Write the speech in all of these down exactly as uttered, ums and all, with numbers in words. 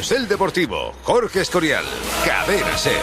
Carrusel Deportivo, Jorge Escorial, Cadena Ser.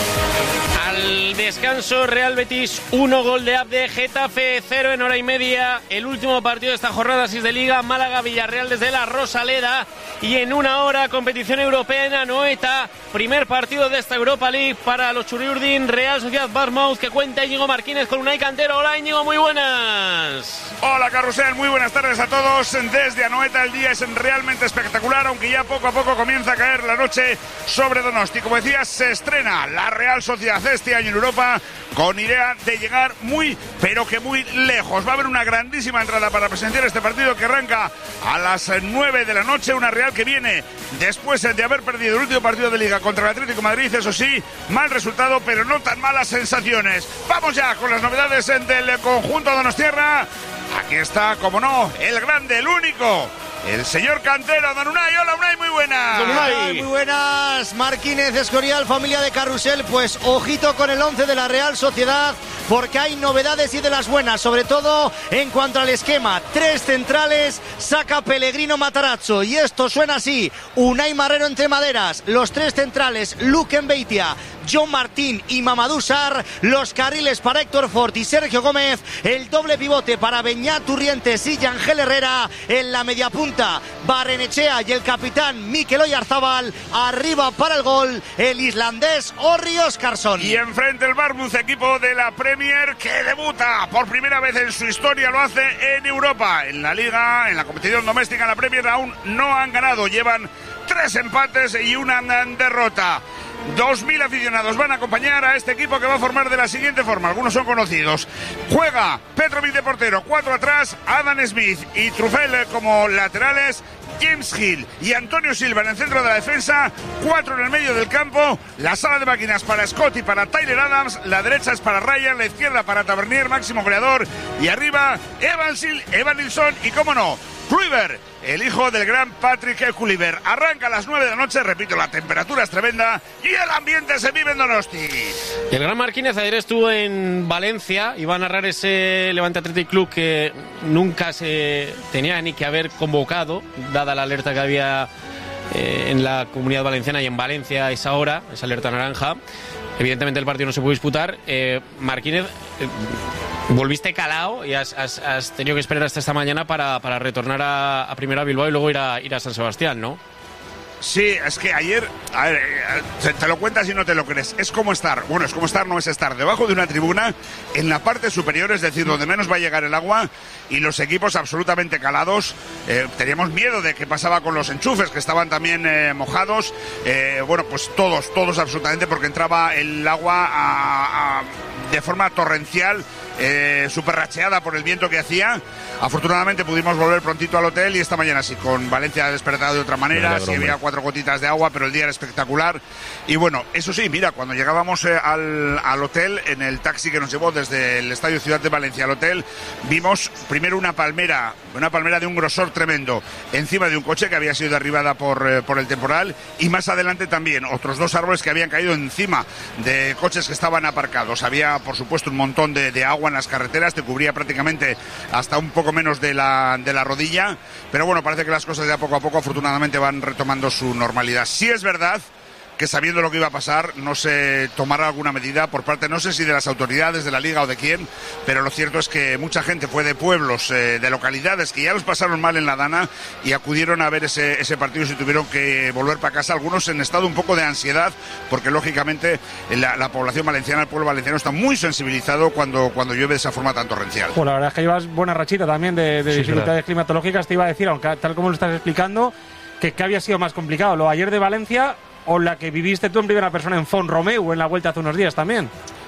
Al descanso, Real Betis uno, gol de Abde, Getafe cero en hora y media. El último partido de esta jornada seis de Liga, Málaga-Villarreal desde la Rosaleda. Y en una hora, competición europea en Anoeta. Primer partido de esta Europa League para los Churiurdin, Real Sociedad Bournemouth, que cuenta Íñigo Martínez con Unai Cantero. Hola Íñigo, muy buenas. Hola Carrusel, muy buenas tardes a todos. Desde Anoeta el día es realmente espectacular, aunque ya poco a poco comienza a caer la noche sobre Donosti. Como decías, se estrena la Real Sociedad este año en Europa con idea de llegar muy, pero que muy lejos. Va a haber una grandísima entrada para presenciar este partido que arranca a las nueve de la noche. Una Real que viene después de haber perdido el último partido de Liga contra el Atlético de Madrid. Eso sí, mal resultado, pero no tan malas sensaciones. Vamos ya con las novedades del conjunto donostiarra. Aquí está, como no, el grande, el único, el señor Cantero, don Unai. Hola Unai, muy buenas. Don Unai. Muy buenas, Martínez, Escorial, familia de Carrusel. Pues ojito con el once de la Real Sociedad, porque hay novedades y de las buenas, sobre todo en cuanto al esquema. Tres centrales, saca Pellegrino Matarazzo, y esto suena así: Unai Marrero entre maderas, los tres centrales, Luque Mbeitia, John Martín y Mamadou Sarr, los carriles para Héctor Fort y Sergio Gómez, el doble pivote para Beñat Turrientes y Ángel Herrera, en la media punta Barrenechea y el capitán Mikel Oyarzábal, arriba para el gol el islandés Orri Óskarsson. Y enfrente el Bournemouth, equipo de la Premier que debuta por primera vez en su historia, lo hace en Europa, en la Liga, en la competición doméstica. En la Premier aún no han ganado, llevan tres empates y una derrota. Dos mil aficionados van a acompañar a este equipo, que va a formar de la siguiente forma. Algunos son conocidos. Juega Petrovic de portero, cuatro atrás, Adam Smith y Truffel como laterales, James Hill y Antonio Silva en el centro de la defensa, cuatro en el medio del campo, la sala de máquinas para Scott y para Tyler Adams, la derecha es para Ryan, la izquierda para Tavernier, máximo goleador, y arriba Evan, Sil Evan Nilsson y, cómo no, Kluivert, el hijo del gran Patrick Kluivert. Arranca a las nueve de la noche, repito, la temperatura es tremenda y el ambiente se vive en Donosti. El gran Martínez ayer estuvo en Valencia, iba a narrar ese Levante Athletic Club que nunca se tenía ni que haber convocado, dada la alerta que había eh, en la Comunidad Valenciana y en Valencia a esa hora, esa alerta naranja. Evidentemente el partido no se pudo disputar. eh, Martínez, eh, volviste calado y has, has, has tenido que esperar hasta esta mañana para, para retornar a, a Primera Bilbao y luego ir a, ir a San Sebastián, ¿no? Sí, es que ayer, a ver, te lo cuentas y no te lo crees. Es como estar, bueno, es como estar, no es estar debajo de una tribuna en la parte superior, es decir, donde menos va a llegar el agua, y los equipos absolutamente calados. Eh, teníamos miedo de qué pasaba con los enchufes, que estaban también eh, mojados. Eh, bueno, pues todos, todos absolutamente, porque entraba el agua a, a, de forma torrencial. Eh, súper racheada por el viento que hacía. Afortunadamente pudimos volver prontito al hotel, y esta mañana sí, con Valencia despertado de otra manera. Sí, había cuatro gotitas de agua, pero el día era espectacular. Y bueno, eso sí, mira, cuando llegábamos eh, al, al hotel, en el taxi que nos llevó desde el Estadio Ciudad de Valencia al hotel, vimos primero una palmera, una palmera de un grosor tremendo encima de un coche que había sido derribada por, eh, por el temporal, y más adelante también otros dos árboles que habían caído encima de coches que estaban aparcados. Había, por supuesto, un montón de, de agua en las carreteras, te cubría prácticamente hasta un poco menos de la, de la rodilla, pero bueno, parece que las cosas ya poco a poco afortunadamente van retomando su normalidad. Sí es verdad que, sabiendo lo que iba a pasar, no se tomará alguna medida por parte, no sé si de las autoridades de la Liga o de quién, pero lo cierto es que mucha gente fue de pueblos, eh, de localidades que ya los pasaron mal en la Dana y acudieron a ver ese, ese partido, y se tuvieron que volver para casa, algunos en estado un poco de ansiedad, porque lógicamente la, la población valenciana, el pueblo valenciano, está muy sensibilizado cuando, cuando llueve de esa forma tan torrencial. Pues la verdad es que llevas buena rachita también de, de sí, dificultades climatológicas. Te iba a decir, aunque tal como lo estás explicando, que qué había sido más complicado, lo ayer de Valencia o la que viviste tú en primera persona en Font-Romeu en la vuelta hace unos días también.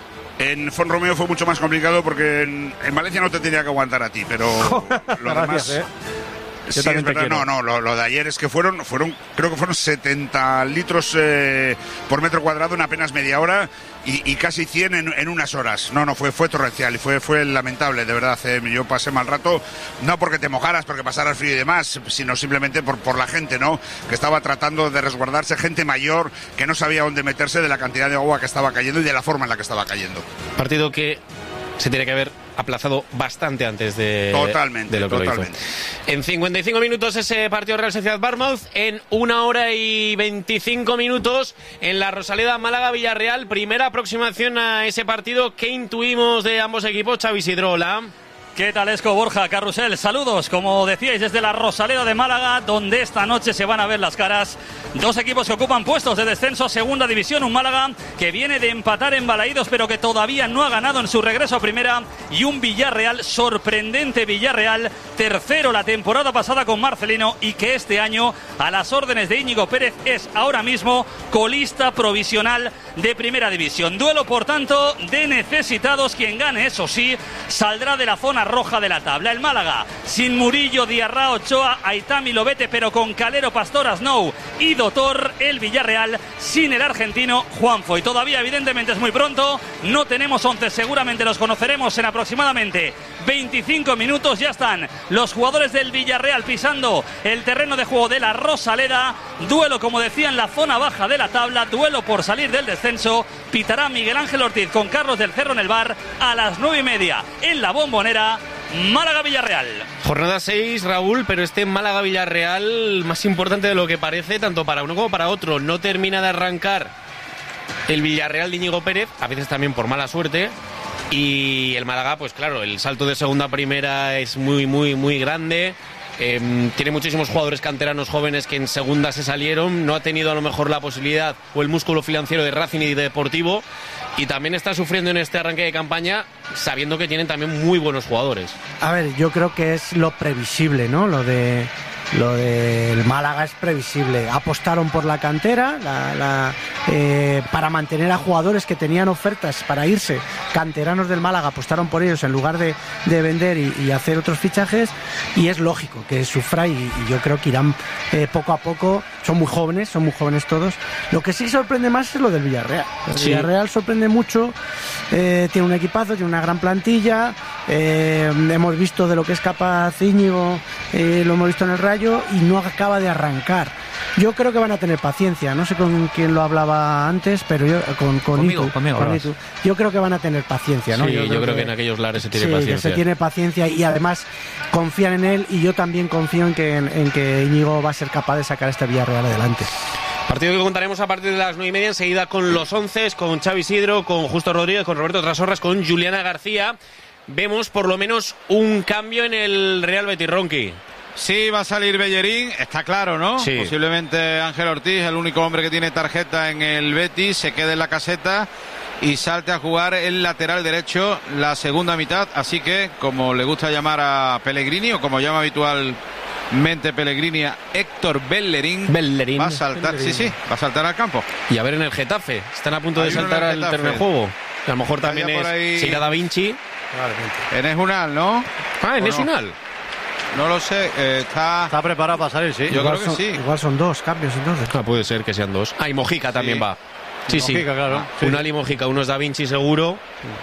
En Font-Romeu fue mucho más complicado, porque en, en Valencia no te tenía que aguantar a ti, pero lo Gracias, demás... ¿eh? Sí, es verdad, no, no, lo, lo de ayer es que fueron, fueron, creo que fueron setenta litros eh, por metro cuadrado en apenas media hora, y, y casi cien en, en unas horas. No, no, fue, fue torrencial y fue, fue lamentable, de verdad. Eh, yo pasé mal rato, no porque te mojaras, porque pasaras frío y demás, sino simplemente por, por la gente, ¿no?, que estaba tratando de resguardarse, gente mayor que no sabía dónde meterse de la cantidad de agua que estaba cayendo y de la forma en la que estaba cayendo. Partido que se tiene que ver aplazado bastante antes de, totalmente, de lo que totalmente. lo hizo. En cincuenta y cinco minutos ese partido Real Sociedad-Bournemouth, en una hora y veinticinco minutos en la Rosaleda Málaga-Villarreal, primera aproximación a ese partido. ¿Qué intuimos de ambos equipos? Xavi Isidro, hola. ¿Qué tal, Esco, Borja, Carrusel? Saludos, como decíais, desde la Rosaleda de Málaga, donde esta noche se van a ver las caras. Dos equipos que ocupan puestos de descenso a Segunda División. Un Málaga que viene de empatar en Balaídos, pero que todavía no ha ganado en su regreso a Primera. Y un Villarreal, sorprendente Villarreal, tercero la temporada pasada con Marcelino, y que este año, a las órdenes de Íñigo Pérez, es ahora mismo colista provisional de Primera División. Duelo, por tanto, de necesitados. Quien gane, eso sí, saldrá de la zona roja de la tabla. El Málaga sin Murillo, Diarra, Ochoa, Aitami, Lobete, pero con Calero, Pastor, Snow y Dotor. El Villarreal sin el argentino Juanfo. Y todavía evidentemente es muy pronto, no tenemos once, seguramente los conoceremos en aproximadamente veinticinco minutos. Ya están los jugadores del Villarreal pisando el terreno de juego de la Rosaleda. Duelo, como decía, en la zona baja de la tabla, duelo por salir del descenso. Pitará Miguel Ángel Ortiz con Carlos del Cerro en el bar a las nueve y media en la Bombonera. Málaga-Villarreal. Jornada seis, Raúl, pero este Málaga-Villarreal más importante de lo que parece, tanto para uno como para otro. No termina de arrancar el Villarreal de Íñigo Pérez, a veces también por mala suerte. Y el Málaga, pues claro, el salto de segunda a primera es muy, muy, muy grande. Eh, tiene muchísimos jugadores canteranos jóvenes que en segunda se salieron. No ha tenido a lo mejor la posibilidad o el músculo financiero de Racing y de Deportivo. Y también está sufriendo en este arranque de campaña, sabiendo que tienen también muy buenos jugadores. A ver, yo creo que es lo previsible, ¿no? Lo de lo del Málaga es previsible. Apostaron por la cantera la, la, eh, para mantener a jugadores que tenían ofertas para irse. Canteranos del Málaga apostaron por ellos en lugar de, de vender y, y hacer otros fichajes, y es lógico que sufra, y, y yo creo que irán eh, poco a poco. Son muy jóvenes, son muy jóvenes todos. Lo que sí sorprende más es lo del Villarreal. El sí. Villarreal sorprende mucho. Eh, tiene un equipazo, tiene una gran plantilla. Eh, hemos visto de lo que es capaz Íñigo, eh, lo hemos visto en el Rayo, y no acaba de arrancar. Yo creo que van a tener paciencia. No sé con quién lo hablaba antes, pero yo con, con conmigo, Itu, conmigo con Itu. Yo creo que van a tener paciencia, ¿no? Sí, yo, yo creo, creo que, que en aquellos lares se tiene sí, paciencia. Que se tiene paciencia, y además confían en él, y yo también confío en que, en, en que Íñigo va a ser capaz de sacar este Villarreal adelante. Partido que contaremos a partir de las nueve y media, enseguida con los once, con Xavi Isidro, con Justo Rodríguez, con Roberto Trasorras, con Juliana García. Vemos por lo menos un cambio en el Real Betis, Ronqui. Sí, va a salir Bellerín, está claro, ¿no? Sí. Posiblemente Ángel Ortiz, el único hombre que tiene tarjeta en el Betis, se quede en la caseta y salte a jugar el lateral derecho la segunda mitad. Así que, como le gusta llamar a Pellegrini, o como llama habitualmente Pellegrini a Héctor Bellerín, Bellerín. va a saltar, Bellerín. sí, sí, va a saltar al campo. Y a ver en el Getafe, están a punto Hay de uno saltar en el al Getafe. terreno de juego. A lo mejor también Vaya por ahí. es Sira Da Vinci. En Esjunal, ¿no? Ah, en ¿O Esunal. no? No lo sé, eh, está... Está preparado para salir, sí. Yo igual creo que son, sí. Igual son dos cambios entonces. Ah, puede ser que sean dos. Ah, y Mojica también Sí. va. Sí, Mojica, sí. claro. Sí. Un Ali Mojica, uno es Da Vinci seguro.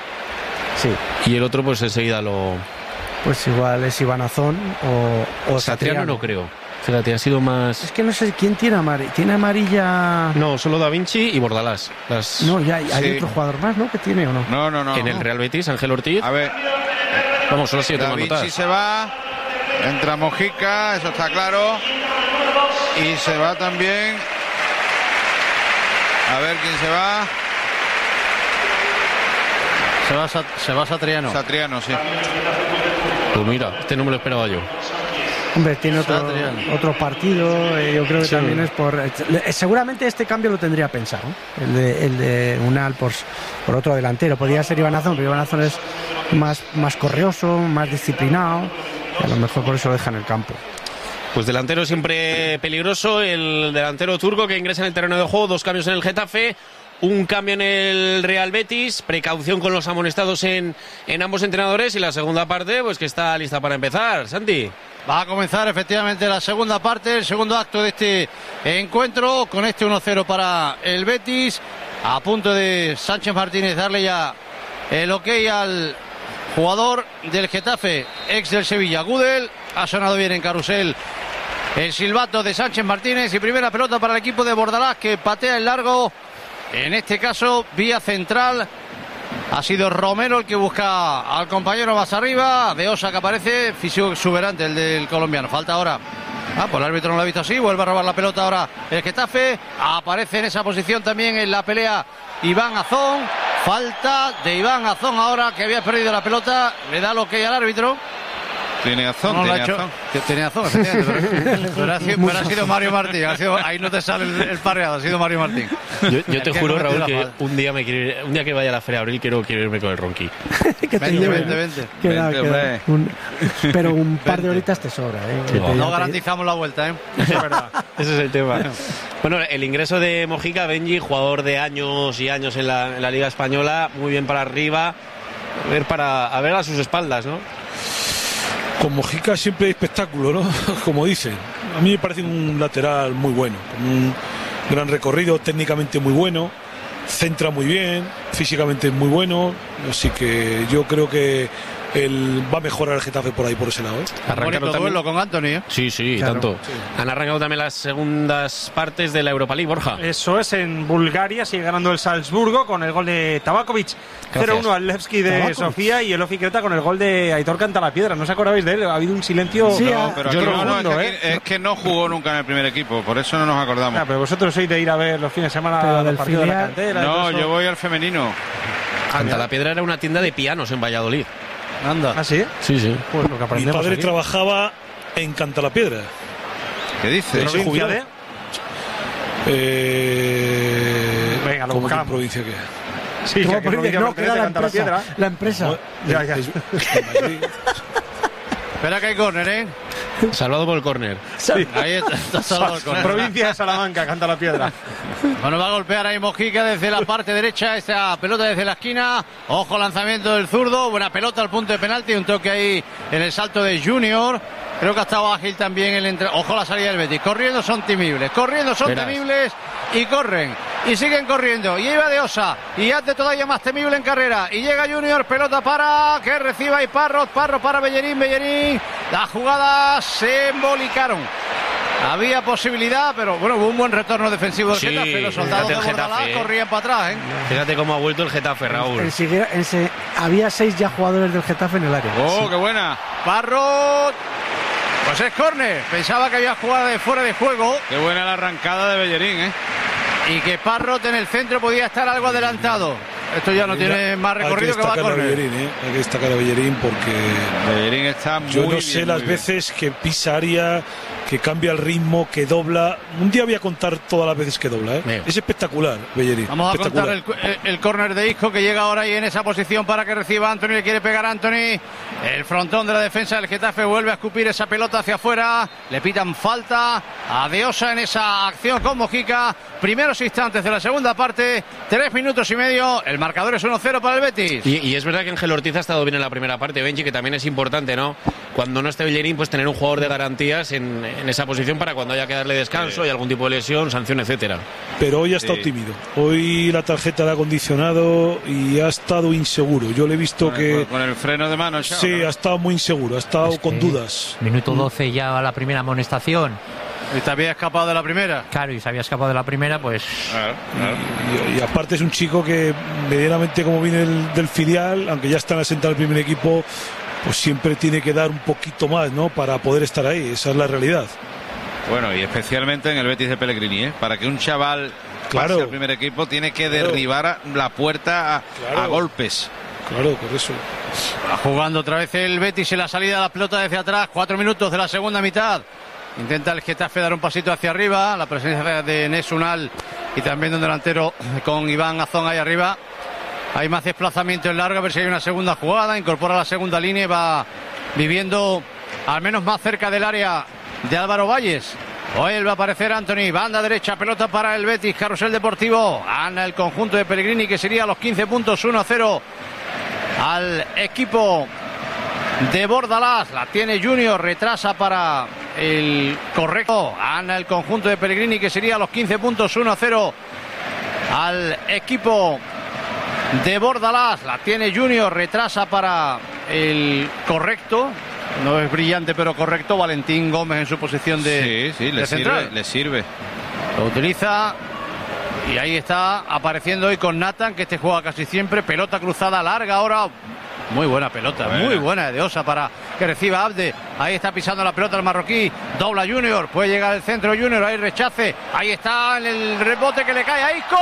Sí. Y el otro, pues enseguida lo. Pues igual es Iván Azón o, o Satriano Satriano. no creo. Fíjate, ha sido más. Es que no sé quién tiene amarilla. ¿Tiene amarilla? No, solo Da Vinci y Bordalás. Las... No, ya hay, hay Sí. otro jugador más, ¿no? ¿Que tiene o no? No, no, no. En el Real Betis, Ángel Ortiz. A ver, Vamos, solo si yo Da tengo Vinci anotadas. se va, entra Mojica, eso está claro, y se va también, a ver quién se va, Se va, Sa- se va Satriano. Satriano, sí. Pues mira, este no me lo esperaba yo. Hombre, tiene otro, Satriano. otro partido. eh, yo creo que Sí. también es por. eh, seguramente este cambio lo tendría pensado. ¿eh? El de, el de Unal por, por otro delantero. Podría ser Iván Azón, pero Iván Azón es más, más correoso, más disciplinado. Y a lo mejor por eso lo deja en el campo. Pues delantero siempre peligroso, el delantero turco que ingresa en el terreno de juego, dos cambios en el Getafe, un cambio en el Real Betis, precaución con los amonestados en, en ambos entrenadores, y la segunda parte pues que está lista para empezar. Santi. Va a comenzar efectivamente la segunda parte, el segundo acto de este encuentro, con este uno cero para el Betis. A punto de Sánchez Martínez darle ya el ok al jugador del Getafe, ex del Sevilla, Gudel. Ha sonado bien en carrusel el silbato de Sánchez Martínez, y primera pelota para el equipo de Bordalás, que patea el largo, en este caso vía central, Ha sido Romero el que busca al compañero más arriba. De Osa que aparece, físico exuberante el del colombiano. Falta ahora. Ah, pues el árbitro no lo ha visto así. Vuelve a robar la pelota ahora el Getafe. Aparece en esa posición también en la pelea Iván Azón. Falta de Iván Azón ahora, que había perdido la pelota. Le da lo que hay al árbitro. Tiene Azón, no, tiene hecho, Azón. Tiene Azón, efectivamente. Pero, pero, ha, sido, pero ha sido Mario Martín. Ha sido, ahí no te sale el, el parreado, ha sido Mario Martín. Yo, yo te juro, Raúl, que un día me quiero ir, un día que vaya a la Feria de Abril quiero, quiero irme con el Ronqui. Que te lleve, vente, vente. Queda, vente, queda. Un, pero un par vente. de horitas te sobra, ¿eh? No, no garantizamos la vuelta, ¿eh? Eso es verdad. Ese es el tema. Bueno, el ingreso de Mojica, Benji, jugador de años y años en la, en la Liga Española, muy bien para arriba, a ver, para, a ver a sus espaldas, ¿no? Con Mojica siempre hay espectáculo, ¿no? Como dicen. A mí me parece un lateral muy bueno, con un gran recorrido, técnicamente muy bueno, centra muy bien, físicamente muy bueno, así que yo creo que él va a mejorar el Getafe por ahí, por ese lado, ¿eh? Arrancaron también duelo con Anthony, ¿eh? Sí, sí, claro, tanto. Sí. Han arrancado también las segundas partes de la Europa League, Borja. Eso es, en Bulgaria sigue ganando el Salzburgo con el gol de Tabakovic. cero uno al Levski de Tabakovic. Sofía y el Ofi Creta con el gol de Aitor Cantalapiedra. ¿No os acordáis de él? Ha habido un silencio. Sí, no, pero yo no, no, no, es, que aquí, es que no jugó nunca en el primer equipo, por eso no nos acordamos. Ah, pero vosotros sois de ir a ver los fines de semana los partidos de la cantera. No, yo voy al femenino. Cantalapiedra era una tienda de pianos en Valladolid. Anda. ¿Ah, sí? Sí, sí. Pues lo que Mi padre aquí. trabajaba en Cantalapiedra. ¿Qué dice? ¿Provincia de? Eh... Venga, lo ¿Cómo buscamos. ¿Qué provincia qué? Sí, no, que provincia no, queda la empresa. La empresa. No, ya, ya. Es, es, Espera que hay córner, ¿eh? Salvado por el córner. Sí. Ahí está, está salvado el córner. Provincia de Salamanca, Cantalapiedra. Bueno, va a golpear ahí Mojica desde la parte derecha, esta pelota desde la esquina. Ojo, lanzamiento del zurdo, buena pelota al punto de penalti, un toque ahí en el salto de Junior. Creo que ha estado ágil también el entre... Ojo la salida del Betis. Corriendo son temibles, corriendo son Verás. temibles y corren. Y siguen corriendo. Y iba de Osa. Y hace todavía más temible en carrera. Y llega Junior, pelota para que reciba y Parrot. Parrot para Bellerín, Bellerín. Las jugadas se embolicaron. Había posibilidad, pero bueno, hubo un buen retorno defensivo del sí, Getafe. Los soldados de Bordalás eh. corrían para atrás, ¿eh? Fíjate cómo ha vuelto el Getafe, Raúl. En, en, en, en, había seis ya jugadores del Getafe en el área. ¡Oh, sí. qué buena! Parrot. Pues es córner. Pensaba que había jugada de fuera de juego. Qué buena la arrancada de Bellerín, ¿eh? Y que Parrot en el centro podía estar algo adelantado. Esto ya no Mira, tiene más recorrido que, que va a córner. Bellerín, ¿eh? Hay que destacar a Bellerín porque Bellerín está muy yo no bien, sé las bien. veces que pisa área, que cambia el ritmo, que dobla. Un día voy a contar todas las veces que dobla, ¿eh? Bien. Es espectacular, Bellerín. Vamos a contar el, el, el córner de Isco que llega ahora ahí en esa posición para que reciba Anthony. Le quiere pegar a Anthony. El frontón de la defensa del Getafe vuelve a escupir esa pelota hacia afuera. Le pitan falta a De Osa en esa acción con Mojica. Primeros instantes de la segunda parte. Tres minutos y medio. El marcador es uno cero para el Betis. Y, y es verdad que Ángel Ortiz ha estado bien en la primera parte, Benji, que también es importante, ¿no? Cuando no esté Bellerín, pues tener un jugador de garantías en, en esa posición para cuando haya que darle descanso y algún tipo de lesión, sanción, etcétera. Pero hoy ha estado sí. tímido. Hoy la tarjeta le ha condicionado y ha estado inseguro. Yo le he visto con que... El, con el freno de mano. Chao, sí, ¿no? ha estado muy inseguro, ha estado es con dudas. Minuto doce ya la primera amonestación. Y te había escapado de la primera. Claro, y se había escapado de la primera, pues... Claro, claro. Y, y aparte es un chico que medianamente como viene el, del filial, aunque ya está en la senta del primer equipo, pues siempre tiene que dar un poquito más, ¿no? Para poder estar ahí, esa es la realidad. Bueno, y especialmente en el Betis de Pellegrini, ¿eh? Para que un chaval claro, pase al primer equipo tiene que claro. derribar la puerta a, claro. a golpes. Claro, por eso. Jugando otra vez el Betis en la salida de la pelota desde atrás, cuatro minutos de la segunda mitad. Intenta el Getafe dar un pasito hacia arriba, la presencia de Nes Unal y también de un delantero con Iván Azón ahí arriba. Hay más desplazamiento en largo, a ver si hay una segunda jugada, incorpora la segunda línea y va viviendo al menos más cerca del área de Álvaro Valles. Hoy va a aparecer Anthony, banda derecha, pelota para el Betis, carrusel deportivo, gana el conjunto de Pellegrini que sería a los quince puntos, uno a cero al equipo de Bordalás. La tiene Junior, retrasa para el correcto, gana el conjunto de Pellegrini que sería a los quince puntos, uno a cero al equipo de Bordalás. La tiene Junior, retrasa para el correcto. No es brillante, pero correcto. Valentín Gómez en su posición de, sí, sí, le de sirve, central. le sirve. Lo utiliza Y ahí está apareciendo hoy con Nathan, que este juega casi siempre. Pelota cruzada larga ahora. Muy buena pelota, buena. muy buena de Osa para que reciba Abde. Ahí está pisando la pelota el marroquí. Dobla Junior, puede llegar el centro Junior. Ahí rechace. Ahí está en el rebote que le cae a Isco.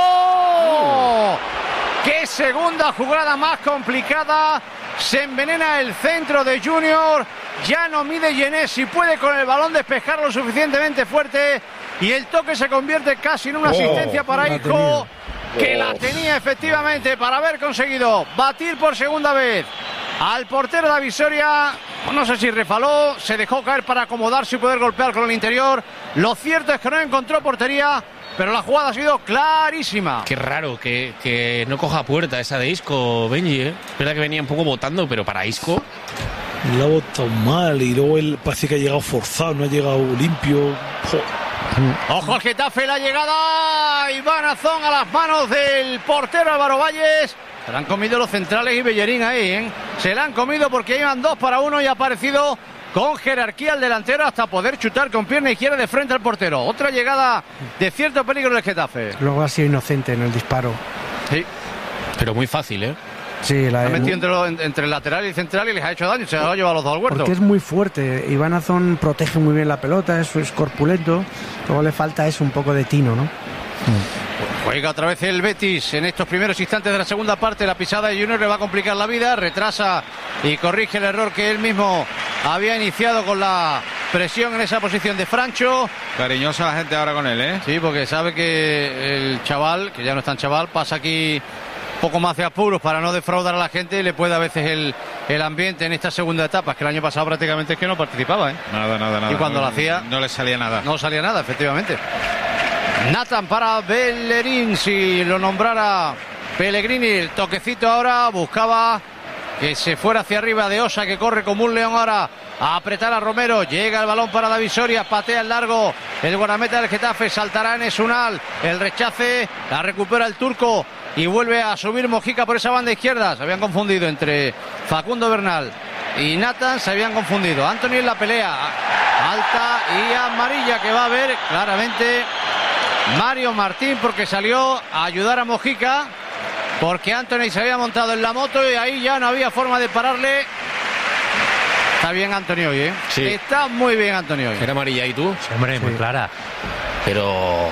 Uh. ¡Qué segunda jugada más complicada! Se envenena el centro de Junior. Ya no mide Yenés si puede con el balón despejarlo lo suficientemente fuerte. Y el toque se convierte casi en una asistencia oh, para Isco, que oh. la tenía efectivamente para haber conseguido batir por segunda vez al portero de Visoria. No sé si refaló, se dejó caer para acomodarse y poder golpear con el interior. Lo cierto es que no encontró portería, pero la jugada ha sido clarísima. Qué raro que, que no coja puerta esa de Isco, Benji, ¿eh? Es verdad que venía un poco botando, pero para Isco... La ha botado mal y luego él parece que ha llegado forzado, no ha llegado limpio. ¡Jo! Ojo al Getafe, la llegada. Iván Azón a las manos del portero Álvaro Valles. Se la han comido los centrales y Bellerín ahí, ¿eh? Se la han comido porque iban dos para uno y ha aparecido con jerarquía el delantero hasta poder chutar con pierna izquierda de frente al portero. Otra llegada de cierto peligro del Getafe. Luego ha sido inocente en el disparo. Sí. Pero muy fácil, ¿eh? Sí, la ha metido entre, lo, entre el lateral y el central y les ha hecho daño. Se lo ha llevado a los dos al huerto. Porque es muy fuerte. Iván Azón protege muy bien la pelota, es, es corpulento. Luego le falta eso, un poco de tino, ¿no? Juega otra vez el Betis en estos primeros instantes de la segunda parte. La pisada de Junior le va a complicar la vida. Retrasa y corrige el error que él mismo había iniciado con la presión en esa posición de Francho. Cariñosa la gente ahora con él, ¿eh? Sí, porque sabe que el chaval, que ya no es tan chaval, pasa aquí poco más de apuros para no defraudar a la gente y le puede a veces el, el ambiente en esta segunda etapa, es que el año pasado prácticamente es que no participaba, ¿eh? Nada, nada, nada. Y cuando no, lo hacía no le salía nada. No salía nada, efectivamente. Nathan para Bellerín, si lo nombrara Pellegrini, el toquecito ahora, buscaba que se fuera hacia arriba de Osa, que corre como un león ahora a apretar a Romero. Llega el balón para David Soria, patea el largo el guardameta del Getafe, saltará en Esunal, el rechace, la recupera el turco y vuelve a subir Mojica por esa banda izquierda. Se habían confundido entre Facundo Bernal y Nathan, se habían confundido. Anthony en la pelea, alta y amarilla que va a ver claramente Mario Martín, porque salió a ayudar a Mojica, porque Anthony se había montado en la moto y ahí ya no había forma de pararle. Está bien Anthony hoy, ¿eh? Sí. Está muy bien Anthony hoy. ¿Era amarilla y tú? Sí, hombre, sí. Muy clara. Pero...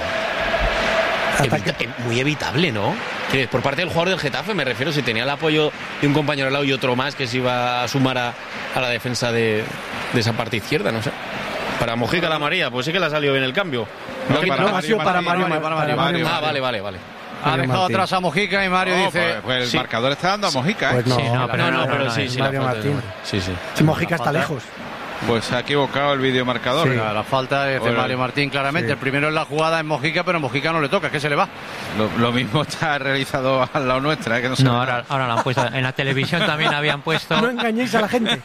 Evita, muy evitable, ¿no? Por parte del jugador del Getafe, me refiero, si tenía el apoyo de un compañero al lado y otro más que se iba a sumar a, a la defensa de, de esa parte izquierda, no sé. Para Mojica la amarilla, pues sí que le ha salido bien el cambio. No, no, no ha sido para Mario Martín. Ah, vale, vale, vale. Ha dejado atrás a Mojica y Mario no, dice... Pues, pues el sí. marcador está dando a Mojica, ¿eh? Pues no, sí, no, pero, no, no, pero no, sí, sí, Mario la Martín. Sí, sí. Si Mojica está lejos. Pues se ha equivocado el videomarcador. Sí, la falta es de bueno, Mario Martín, claramente. Sí. El primero en la jugada es Mojica, pero Mojica no le toca, ¿qué se le va? Lo, lo mismo está realizado al lado nuestra, ¿eh? Que no, no ahora, ahora lo han puesto. En la televisión también habían puesto. No engañéis a la gente.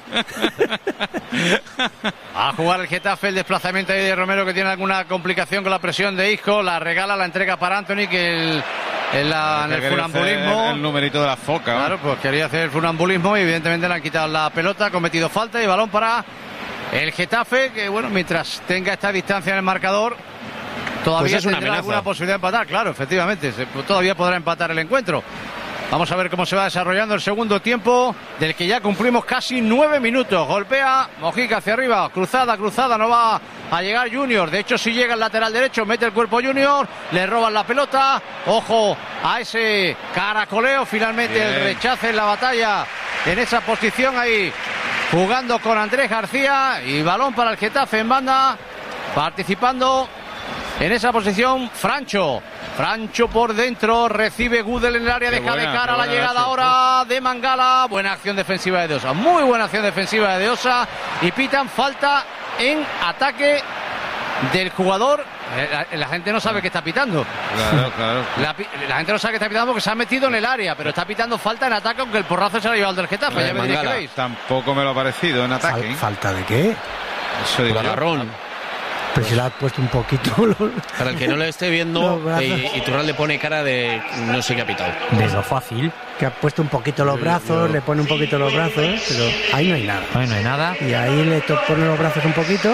A jugar el Getafe, el desplazamiento ahí de Romero, que tiene alguna complicación con la presión de Isco. La regala, la entrega para Anthony, que el, el, la, en el funambulismo. El, el numerito de la foca. Claro, pues quería hacer el funambulismo y evidentemente le han quitado la pelota, ha cometido falta y balón para el Getafe, que bueno, mientras tenga esta distancia en el marcador, todavía pues tendrá alguna posibilidad de empatar, claro, efectivamente, se, todavía podrá empatar el encuentro. Vamos a ver cómo se va desarrollando el segundo tiempo, del que ya cumplimos casi nueve minutos. Golpea Mojica hacia arriba, cruzada, cruzada, no va a llegar Junior. De hecho, si llega el lateral derecho, mete el cuerpo Junior, le roban la pelota. Ojo a ese caracoleo, finalmente bien. El rechace en la batalla, en esa posición ahí, jugando con Andrés García, y balón para el Getafe en banda, participando en esa posición Francho. Francho por dentro, recibe Gudel en el área, deja buena, de cara la llegada ahora de Mangala. Buena acción defensiva de De Osa, muy buena acción defensiva de De Osa, y pitan falta en ataque del jugador. La, la gente no sabe que está pitando. Claro, claro. La, la gente no sabe que está pitando porque se ha metido en el área, pero está pitando falta en ataque, aunque el porrazo se lo ha llevado del Getafe. Ya me diréis qué veis. Tampoco me lo ha parecido en ataque. Fal, ¿Falta de qué? Eso digo yo. Pero si le ha puesto un poquito. Para el que no lo esté viendo, y, y Turral le pone cara de no sé qué ha pitado. De lo fácil. Que ha puesto un poquito los brazos, yo... le pone un poquito los brazos, pero ahí no hay nada. Ahí no hay nada. Y ahí le pone los brazos un poquito.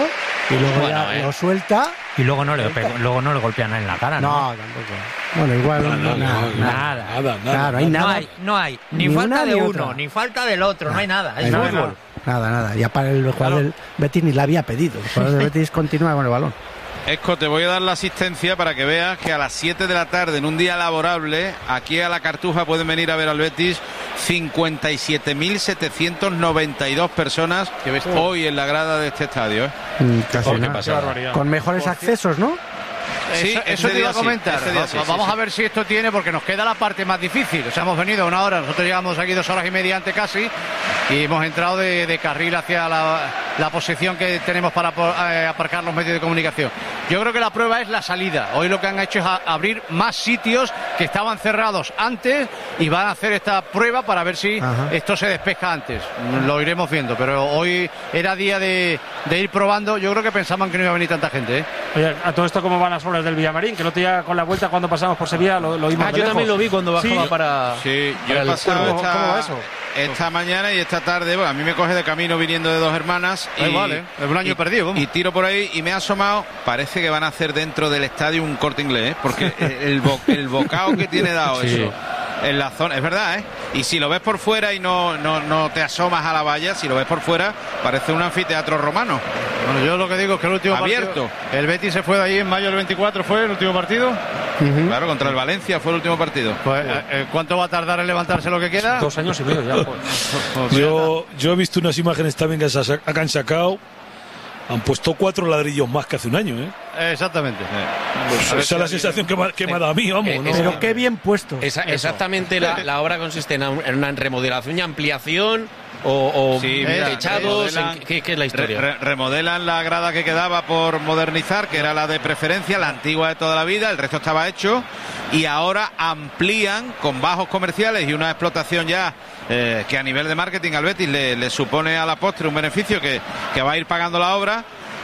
y luego Bueno, ya eh. lo suelta. Y luego no, le, pe- luego no le golpean en la cara, ¿no? No, tampoco. Bueno, igual No, no, no, nada, no, nada. nada, nada. Claro, hay No nada. hay, no hay ni, Ni falta una de ni uno, otra. ni falta del otro, no hay nada. Es Nada, fútbol. Nada, nada. Ya para el jugador del Betis ni la había pedido. El jugador del Betis continúa con el balón. Esco, te voy a dar la asistencia para que veas que a las siete de la tarde, en un día laborable, aquí a la Cartuja pueden venir a ver al Betis cincuenta y siete mil setecientos noventa y dos personas hoy en la grada de este estadio. ¿eh? Mm, Casi Oh, qué nada. pasada. Con mejores accesos, ¿no? Sí, eso, ese eso te día iba a sí, comentar. ese día Va- sí, sí, Vamos sí. a ver si esto tiene, porque nos queda la parte más difícil. O sea, hemos venido una hora, nosotros llegamos aquí dos horas y media antes casi, y hemos entrado de, de carril hacia la, la posición que tenemos para po- eh, aparcar los medios de comunicación. Yo creo que la prueba es la salida. Hoy lo que han hecho es a- abrir más sitios que estaban cerrados antes y van a hacer esta prueba para ver si Ajá. esto se despesca antes. Lo iremos viendo, pero hoy era día de, de ir probando. Yo creo que pensaban que no iba a venir tanta gente, ¿eh? Oye, a todo esto, ¿cómo van las obras del Villamarín? Que el otro día con la vuelta cuando pasamos por Sevilla lo, lo vimos Ah, de yo también lejos. lo vi cuando bajaba Sí. para. Sí, yo para he el pasado Cuervo. esta, ¿Cómo va eso? esta mañana y esta tarde. Bueno, a mí me coge de camino viniendo de Dos Hermanas. Da y, igual, ¿eh? Es un año y- perdido, vamos. Y tiro por ahí y me ha asomado. Parece que van a hacer dentro del estadio un Corte Inglés, ¿eh? Porque el, bo- el bocado que tiene dado Sí. eso en la zona, es verdad, ¿eh? Y si lo ves por fuera y no, no, no te asomas a la valla, si lo ves por fuera, parece un anfiteatro romano. Bueno, yo lo que digo es que el último Abierto. partido, el Betis se fue de ahí en mayo del veinticuatro, ¿fue el último partido? Claro, contra el Valencia fue el último partido. Pues, eh, eh, ¿cuánto va a tardar en levantarse lo que queda? Dos años y medio ya. Pues. Pues, ya Yo, yo he visto unas imágenes también que, se- que han sacado. Han puesto cuatro ladrillos más que hace un año, ¿eh? está. Exactamente. Pues esa es la sensación que me, que me ha dado a mí, vamos. Eh, ¿no? es- Pero qué bien puesto. Esa- Eso. exactamente, la, la obra consiste en, un- en una remodelación y ampliación o, o Sí, mira, techados. remodelan- en- ¿qué, qué es la historia? Re- re- remodelan la grada que quedaba por modernizar, que era la de preferencia, la antigua de toda la vida, el resto estaba hecho, y ahora amplían con bajos comerciales y una explotación ya eh, que a nivel de marketing al Betis le, le supone a la postre un beneficio que, que va a ir pagando la obra,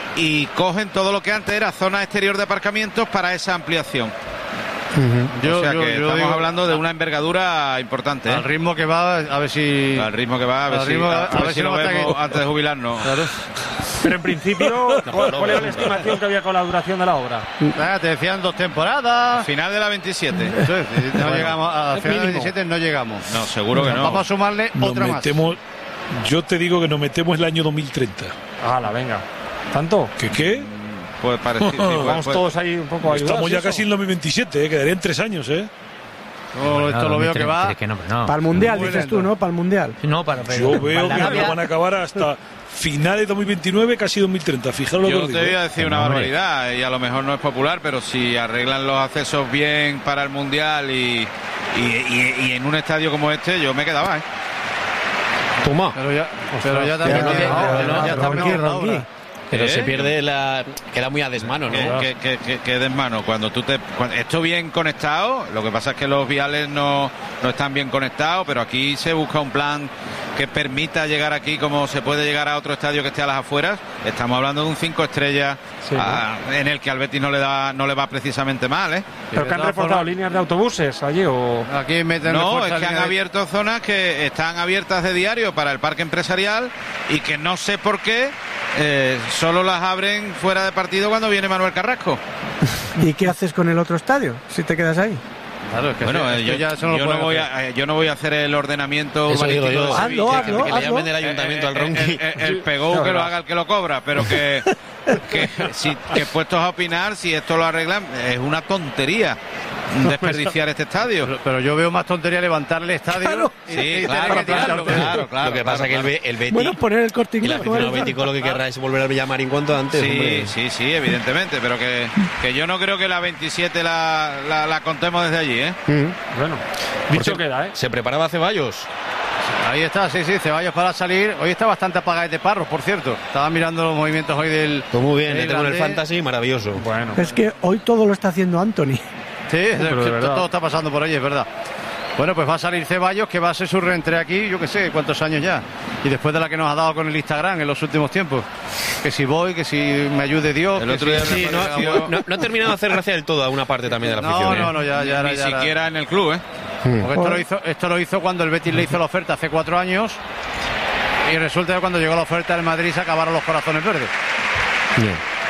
y cogen todo lo que antes era zona exterior de aparcamientos para esa ampliación. Yo, o sea yo- que yo estamos digo, hablando de una envergadura importante, ¿eh? al ritmo que va, a ver si... Al ritmo que va, a ver Al si, ritmo- a, a ver ver si si lo no mata vemos que- antes de jubilarnos. Claro. Pero en principio, ¿cuál, cuál era la estimación que había con la duración de la obra? Ah, te decían dos temporadas. Final de la veintisiete. Entonces, no Bueno, llegamos a es final de mínimo. veintisiete, no llegamos. No, seguro que no. Vamos a sumarle Nos otra más. metemos, yo te digo que nos metemos el año dos mil treinta. Hala, venga. ¿Tanto? ¿Qué qué? Pues parecido, sí, pues- Vamos pues- todos ahí un poco ayudados. Estamos ya ¿eso? casi en dos mil veintisiete, ¿eh? Quedarían tres años, ¿eh? No, esto lo veo que va. Que no, pero no. Para el Mundial, Muy dices lento. tú, ¿no? Para el Mundial. No, para, pero- Yo veo que Valdavia- no van a acabar hasta finales de dos mil veintinueve, casi dos mil treinta. Fijaros lo que Yo os te digo. voy a ¿eh? decir una No, hombre. barbaridad y a lo mejor no es popular, pero si arreglan los accesos bien para el Mundial y, y, y- y en un estadio como este, yo me quedaba, ¿eh? Toma. Pero ya, pero ya también Pero tiene- no, pero no, ya está Ronqui, mejor la Ronqui. obra. Pero ¿Eh? se pierde la. Queda muy a desmano, ¿no? Que, que, que, que desmano. Cuando tú te. Cuando, esto bien conectado, lo que pasa es que los viales no, no están bien conectados, pero aquí se busca un plan que permita llegar aquí como se puede llegar a otro estadio que esté a las afueras. Estamos hablando de un cinco estrellas Sí, ah, en el que al Betis no le da no le va precisamente mal, ¿eh? ¿Pero de que han todas reforzado formas- líneas de autobuses allí o...? Aquí meten No, refuerza es que han línea de- abierto zonas que están abiertas de diario para el parque empresarial y que no sé por qué eh, solo las abren fuera de partido cuando viene Manuel Carrasco. ¿Y qué haces con el otro estadio si te quedas ahí? Claro, es que Bueno, sí, eh, es yo, que ya eso no lo yo no pueden voy hacer. a, eh, yo no voy a hacer el ordenamiento Eso digo urbanístico yo. de Hazlo, Sevilla. hazlo, que le llamen hazlo. del ayuntamiento al Eh, Ronqui. eh, eh, el pegou Ya que lo verás. haga el que lo cobra, pero que, que, si, que puestos a opinar, si esto lo arreglan, es una tontería desperdiciar este estadio. Pero, pero yo veo más tontería levantar el estadio. Claro. y- Sí, y tener claro, que tirar- claro, claro, claro. Lo que pasa es que el, Be- el Betis Bueno, poner el Corte y el Inglés. aficionado ¿cómo es? bético lo que querrá es volver al Villamarín cuanto antes. Sí, hombre. sí, sí, evidentemente, pero que, que yo no creo que la veintisiete la, la, la contemos desde allí, ¿eh? Bueno, Por dicho cierto, queda, ¿eh? Se preparaba Ceballos. Ahí está, sí, sí, Ceballos para salir. Hoy está bastante apagado de Parros, por cierto. Estaba mirando los movimientos hoy del. Pues muy bien, del le tengo en el Irlandés. Fantasy, maravilloso. Bueno, Es que hoy todo lo está haciendo Anthony. Sí, es pero que de verdad. todo está pasando por ahí, es verdad. Bueno, pues va a salir Ceballos, que va a ser su reentré aquí, yo qué sé, cuántos años ya. Y después de la que nos ha dado con el Instagram en los últimos tiempos. Que si voy, que si me ayude Dios. El que otro si- día Sí, no, reapareció- no, no ha terminado de hacer gracia del todo a una parte también de la afición. No, no, ¿eh? no, ya, ya era. Ni ya era. siquiera en el club, ¿eh? Porque esto lo, hizo, esto lo hizo cuando el Betis le hizo la oferta hace cuatro años. Y resulta que cuando llegó la oferta del Madrid se acabaron los corazones verdes.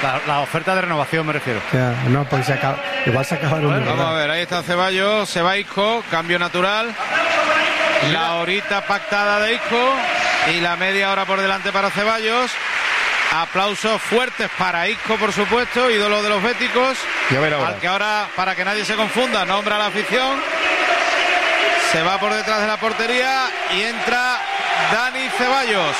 La, la oferta de renovación me refiero. Ya, no, porque se acaba, igual se acabaron. Bueno, vamos a ver, ahí está Ceballos, se va Isco, cambio natural. La horita pactada de Isco y la media hora por delante para Ceballos. Aplausos fuertes para Isco, por supuesto, ídolo de los béticos. Al que ahora, para que nadie se confunda, nombra a la afición. Se va por detrás de la portería y entra Dani Ceballos.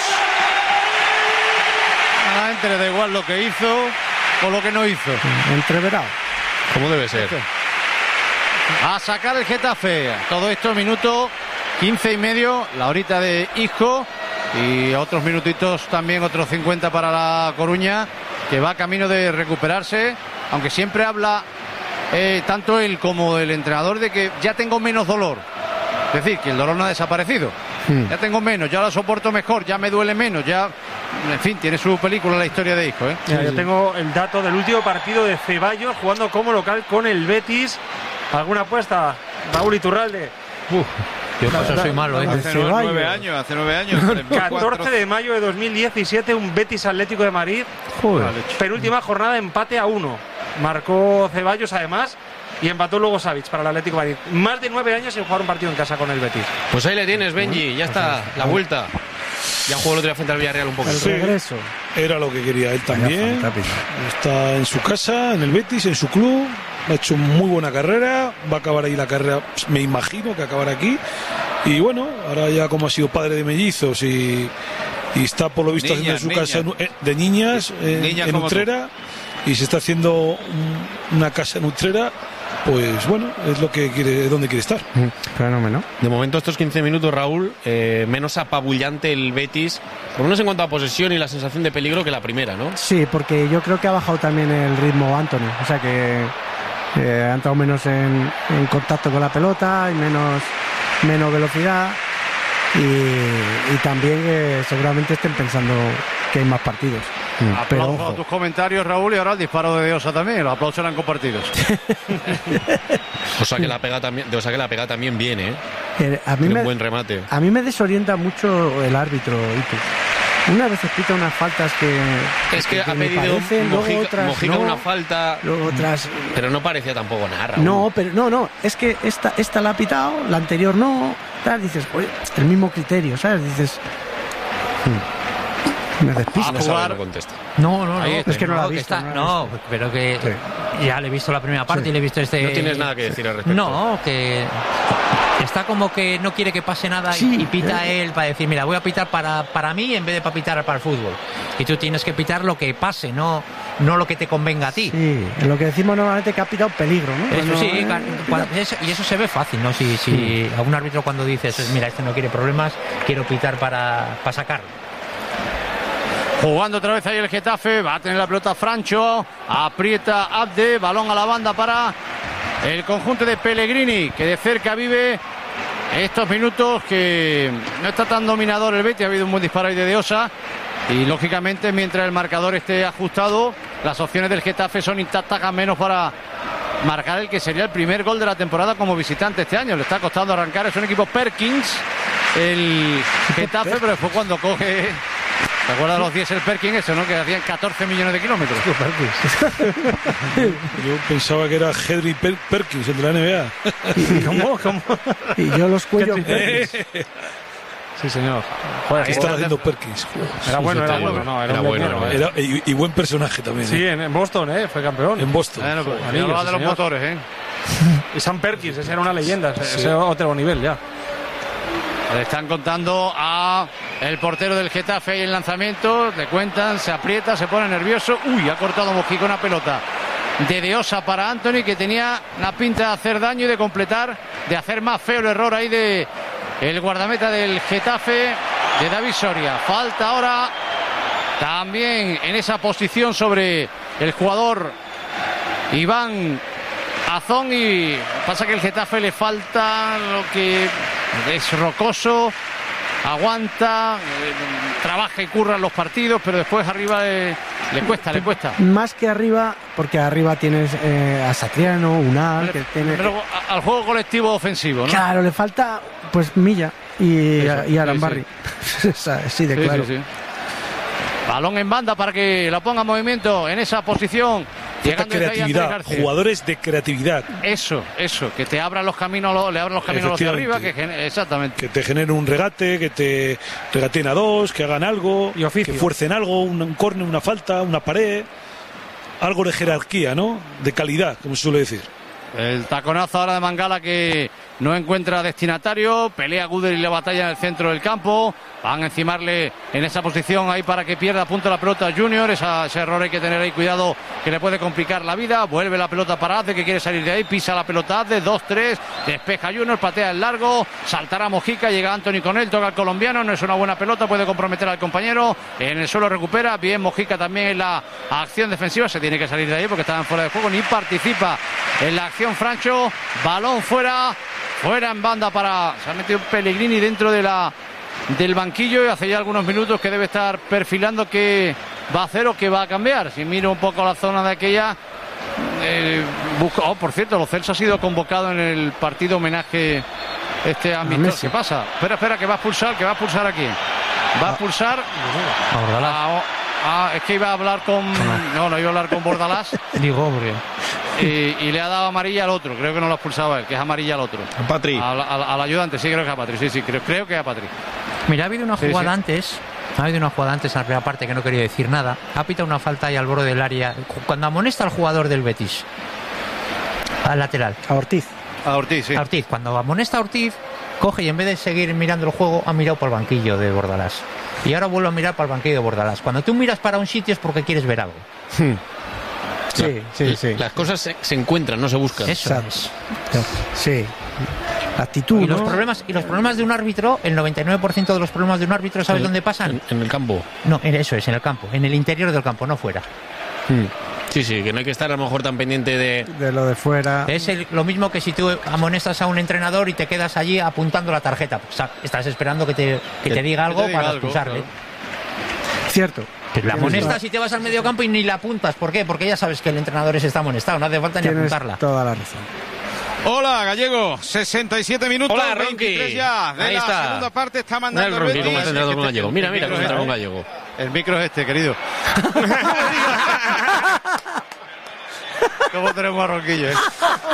A la gente le da igual lo que hizo o lo que no hizo. Entreverado. Como debe ser. A sacar el Getafe. Todo esto minuto quince y medio, la horita de Isco. Y otros minutitos también, otros cincuenta para la Coruña, que va camino de recuperarse, aunque siempre habla eh, tanto él como el entrenador de que ya tengo menos dolor. Es decir, que el dolor no ha desaparecido. Hmm. Ya tengo menos, ya lo soporto mejor, ya me duele menos, ya... En fin, tiene su película la historia de Isco, ¿eh? Mira, yo tengo el dato del último partido de Ceballos jugando como local con el Betis. ¿Alguna apuesta, Raúl Iturralde? Uf. Yo por eso soy malo, ¿eh? Hace nueve años, hace nueve años. catorce de mayo de dos mil diecisiete, un Betis Atlético de Madrid. Joder. Penúltima jornada, empate a uno. Marcó Ceballos además y empató luego Savic para el Atlético de Madrid. Más de nueve años sin jugar un partido en casa con el Betis. Pues ahí le tienes, Benji, ya está, la vuelta. Ya jugó el otro día frente al Villarreal un poco. El regreso. Era lo que quería él también. Está en su casa, en el Betis, en su club. Ha hecho muy buena carrera. Va a acabar ahí la carrera, me imagino que acabará aquí. Y bueno, ahora ya como ha sido padre de mellizos y, y está por lo visto niñas, haciendo su niñas. casa de niñas, eh, niñas en Utrera. Y se está haciendo un, una casa en Utrera. Pues bueno, es lo que quiere, donde quiere estar. Fenómeno. De momento estos quince minutos, Raúl, eh, menos apabullante el Betis, por lo menos en cuanto a posesión y la sensación de peligro que la primera, ¿no? Sí, porque yo creo que ha bajado también el ritmo Anthony, o sea que eh, ha entrado menos en, en contacto con la pelota y menos, menos velocidad y, y también eh, seguramente estén pensando que hay más partidos. Pero aplauso a tus comentarios, Raúl, y ahora el disparo de Diosa también. Los aplausos eran compartidos. O sea que la pega también, o sea que la pega también viene, ¿eh? Eh, a mí Tiene me, un buen remate. A mí me desorienta mucho el árbitro, Itu. Una vez pita unas faltas que es que, que ha pedido parecen, Mojica, luego otras Mojica no, una falta, luego otras, pero no parecía tampoco nada, Raúl. No, pero no, no, es que esta, esta la ha pitado, la anterior no, tal, dices, oye, el mismo criterio, ¿sabes? Dices. Hmm. Me despisto. No sabe, no contesta. No, no, no. Es que, que no, no la ha visto. Está, no, visto. Pero que sí. Ya le he visto la primera parte sí. y le he visto este... No tienes nada que decir al respecto. No, que está como que no quiere que pase nada sí, y pita eh. él para decir, mira, voy a pitar para, para mí en vez de para pitar para el fútbol. Y tú tienes que pitar lo que pase, no, no lo que te convenga a ti. Sí, lo que decimos normalmente que ha pitado peligro, ¿no? Eso no, sí, eh, cuando, eso, y eso se ve fácil, ¿no? Si, si sí. a un árbitro cuando dices, mira, este no quiere problemas, quiero pitar para, para sacarlo. Jugando otra vez ahí el Getafe, va a tener la pelota Francho, aprieta Abde, balón a la banda para el conjunto de Pellegrini, que de cerca vive estos minutos, que no está tan dominador el Betis, ha habido un buen disparo ahí de Deosa, y lógicamente mientras el marcador esté ajustado, las opciones del Getafe son intactas, a menos para marcar el que sería el primer gol de la temporada como visitante este año. Le está costando arrancar, es un equipo Perkins, el Getafe, pero después cuando coge... ¿Te acuerdas de los diesel Perkins, eso, no? Que hacían catorce millones de kilómetros. Yo pensaba que era Henry Per Perkins, el de la N B A. ¿Y cómo? ¿Cómo? Y yo los cuellos Perkins. Sí, señor. Joder, estaba haciendo Perkins. Era bueno, era bueno. No, era, era bueno. bueno era, y, y buen personaje también. Sí, ¿eh? en Boston, ¿eh? Fue campeón. En Boston. Bueno, pues, Anillos, hablaba de los señor. motores, ¿eh? Y Sam Perkins, ese era una leyenda. Ese sí. era otro nivel ya. Le están contando a el portero del Getafe y el lanzamiento, le cuentan, se aprieta, se pone nervioso. Uy, ha cortado Mojica una pelota de Deosa para Anthony, que tenía la pinta de hacer daño y de completar, de hacer más feo el error ahí de el guardameta del Getafe, de David Soria. Falta ahora también en esa posición sobre el jugador Iván Azón, y pasa que el Getafe le falta lo que es rocoso, aguanta, eh, trabaja y curra en los partidos, pero después arriba eh, le cuesta, le cuesta. Más que arriba, porque arriba tienes eh, a Satriano, Unal, que tiene... Pero al juego colectivo ofensivo, ¿no? Claro, le falta pues Milla y, Eso, y Arambarri. Sí, sí. sí, de sí, claro. Sí, sí. Balón en banda para que la ponga en movimiento en esa posición. Falta creatividad, jugadores de creatividad. Eso, eso, que te abran los caminos, le abran los caminos a los de arriba, que gener, exactamente. Que te generen un regate, que te regateen a dos, que hagan algo, y que fuercen algo, un, un córner, una falta, una pared, algo de jerarquía, ¿no? De calidad, como se suele decir. El taconazo ahora de Mangala que no encuentra destinatario, pelea Gudel y la batalla en el centro del campo, van a encimarle en esa posición ahí para que pierda punto la pelota Junior, esa, ese error hay que tener ahí cuidado que le puede complicar la vida, vuelve la pelota para Azde que quiere salir de ahí, pisa la pelota Azde, dos tres, despeja Junior, patea el largo, saltará Mojica, llega Anthony con él, toca al colombiano, no es una buena pelota, puede comprometer al compañero, en el suelo recupera, bien Mojica también en la acción defensiva, se tiene que salir de ahí porque estaban fuera de juego, ni participa en la acción Francho, balón fuera, fuera en banda para, se ha metido Pellegrini dentro de la del banquillo y hace ya algunos minutos que debe estar perfilando que va a hacer o que va a cambiar. Si miro un poco la zona de aquella, eh, busco, oh, por cierto, Lo Celso ha sido convocado en el partido homenaje este amistoso. ¿Qué pasa? Espera, espera, que va a expulsar, que va a expulsar aquí. Va a expulsar a, a, es que iba a hablar con no, no iba a hablar con Bordalás. Digo, hombre. Y, y le ha dado amarilla al otro, creo que no lo ha expulsado él, que es amarilla al otro. A Patri. Al, al, al ayudante, sí, creo que es a Patri, sí, sí, creo, creo que es a Patri. Mira, ha habido una Sí, jugada sí. antes, ha habido una jugada antes en la primera parte que no quería decir nada, ha pitado una falta ahí al borde del área, cuando amonesta al jugador del Betis, al lateral. A Ortiz. A Ortiz, sí. A Ortiz, cuando amonesta a Ortiz, coge y en vez de seguir mirando el juego, ha mirado por el banquillo de Bordalás. Y ahora vuelve a mirar para el banquillo de Bordalás. Cuando tú miras para un sitio es porque quieres ver algo. Hmm. Sí, sí, sí. Las cosas se, se encuentran, no se buscan. Eso es. Sí. La actitud, Y los ¿no? problemas, y los problemas de un árbitro, el noventa y nueve por ciento de los problemas de un árbitro, ¿sabes En- dónde pasan? En, en el campo. No, en eso es, en el campo, en el interior del campo, no fuera. Hmm. Sí, sí, que no hay que estar a lo mejor tan pendiente de... De lo de fuera. Es el- lo mismo que si tú amonestas a un entrenador y te quedas allí apuntando la tarjeta. Pues, ah, estás esperando que te, que te diga algo te diga para algo, expulsarle. claro. Cierto. La amonestas y te vas al medio campo y ni la apuntas. ¿Por qué? Porque ya sabes que el entrenador ese está amonestado, no hace falta ni Tienes apuntarla. toda la razón. Hola, Gallego, sesenta y siete minutos, Hola, Ronqui. veintitrés ya de Ahí la está. segunda parte, está Mira mandando el el Ronqui, Betis. cómo está entrando con Gallego. Mira, mira cómo está con Gallego. El micro es este, querido. ¿Cómo tenemos a Ronquillo, eh?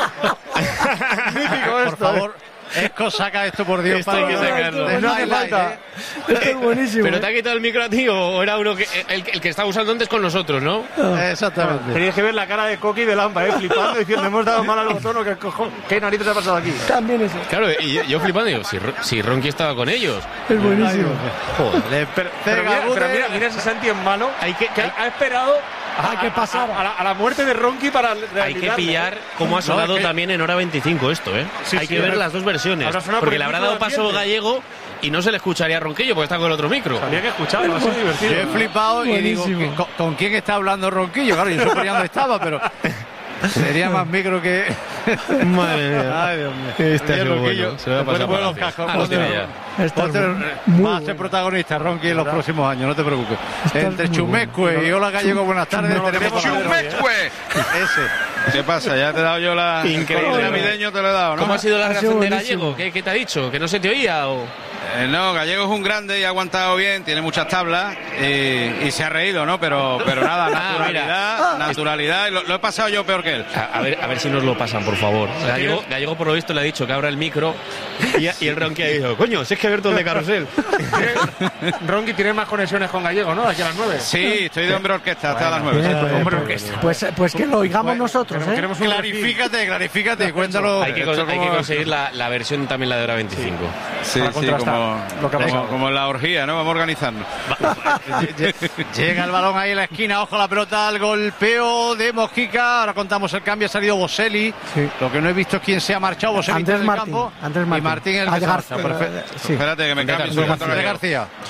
Por favor, Esco, saca esto por Dios. Esto hay que sacarlo. No hace falta. Esto es buenísimo. ¿Pero ¿eh? te ha quitado el micro a ti o era uno que el, el que estaba usando antes con nosotros, no? Exactamente. Tenías que ver la cara de Coqui y de Lampa, ¿eh? Flipando, diciendo, hemos dado mal al botón, ¿qué, cojo- ¿qué narices ha pasado aquí? También eso. Claro, y yo, yo flipando, digo, si, Ro- si Ronqui estaba con ellos. Es buenísimo. Joder. Pero, pero mira, pero mira, mira ese Santi en mano, Hay que, que hay, ha esperado a, Hay que pasar. a, a la, a la muerte de Ronqui para hay que rehabilitarle, pillar ¿eh? cómo ha sonado No, es que- también en hora veinticinco esto, ¿eh? Sí, hay sí, que ver habrá- las dos versiones. habrá sonado por Porque el le habrá micro dado del paso ambiente. Gallego y no se le escucharía a Ronquillo porque está con el otro micro. Había que escucharlo, ha sido divertido. Yo he flipado y digo, Buenísimo. ¿con, con quién está hablando Ronquillo? Claro, yo suponía dónde estaba, pero sería más micro que... Madre mía. Ay, Dios mío. Este ha Oye, sido Ronquillo, bueno. Se me ha después pasado de poner los Palacios. cascos, Ah, lo ponte- tiene ya. Está ponte- muy va a ser bueno. protagonista Ronqui en los próximos años, no te preocupes. Estás Entre muy Chumecue y Hola Gallego, buenas tardes. No lo tenemos queremos para- ver. ¡Chumecue! Ese. ¿Qué pasa? Ya te he dado yo la... Increíble. El navideño te lo he dado, ¿no? ¿Cómo ha sido la Ha reacción sido de buenísimo. Gallego? ¿Qué, qué te ha dicho? ¿Que no se te oía o...? Eh, no, Gallego es un grande y ha aguantado bien, tiene muchas tablas y, y se ha reído, ¿no? Pero, pero nada, Ah, naturalidad, naturalidad. Y lo, lo he pasado yo peor que él. A, a ver, a ver si nos lo pasan, por favor. Gallego, Gallego, por lo visto, le ha dicho que abra el micro y, y el Ronqui ha dicho, coño, si es que he abierto el de carrusel. Ronqui tiene más conexiones con Gallego, ¿no? Aquí a las nueve. Sí, estoy de hombre orquesta hasta las nueve. Bien, pues, hombre, pues, orquesta. pues, pues que lo oigamos nosotros, ¿eh? Queremos un Clarifícate, clarifícate, cuéntalo. Hay que, Esto con- hay que como- conseguir la, la versión también, la de hora veinticinco. Sí, para sí, contrastar como, lo que ha como, pasado. como en la orgía, ¿no? Vamos organizando. Llega el balón ahí en la esquina, ojo la pelota, al golpeo de Mojica. Ahora contamos el cambio, ha salido Boselli. Sí. Lo que no he visto es quién se ha marchado, Boselli Andrés del Martín. campo. Andrés Y Martín. Martín el Ah, que se García, marcha, perfecto. sí. Espérate que me cambie. García. soy Antonio Andrés Gallego. García.